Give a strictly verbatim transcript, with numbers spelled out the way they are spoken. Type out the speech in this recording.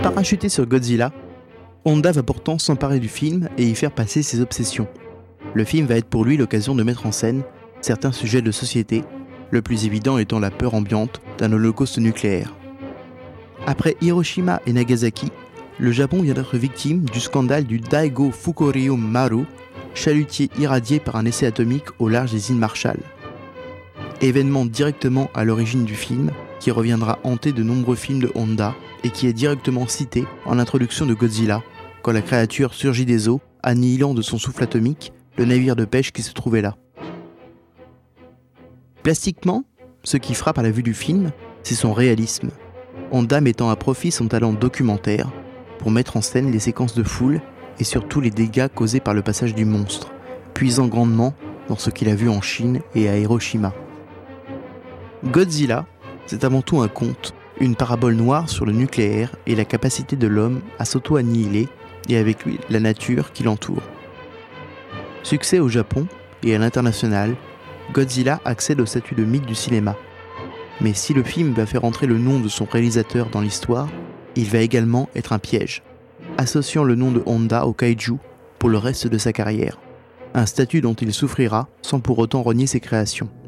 Parachuté sur Godzilla, Honda va pourtant s'emparer du film et y faire passer ses obsessions. Le film va être pour lui l'occasion de mettre en scène certains sujets de société, le plus évident étant la peur ambiante d'un holocauste nucléaire. Après Hiroshima et Nagasaki, le Japon vient d'être victime du scandale du Daigo Fukuryu Maru, chalutier irradié par un essai atomique au large des îles Marshall. Événement directement à l'origine du film, qui reviendra hanter de nombreux films de Honda et qui est directement cité en introduction de Godzilla, quand la créature surgit des eaux, annihilant de son souffle atomique le navire de pêche qui se trouvait là. Plastiquement, ce qui frappe à la vue du film, c'est son réalisme. Honda mettant à profit son talent documentaire pour mettre en scène les séquences de foule et surtout les dégâts causés par le passage du monstre, puisant grandement dans ce qu'il a vu en Chine et à Hiroshima. Godzilla, c'est avant tout un conte, une parabole noire sur le nucléaire et la capacité de l'homme à s'auto-annihiler et avec lui la nature qui l'entoure. Succès au Japon et à l'international, Godzilla accède au statut de mythe du cinéma. Mais si le film va faire entrer le nom de son réalisateur dans l'histoire, il va également être un piège, associant le nom de Honda au kaiju pour le reste de sa carrière. Un statut dont il souffrira sans pour autant renier ses créations.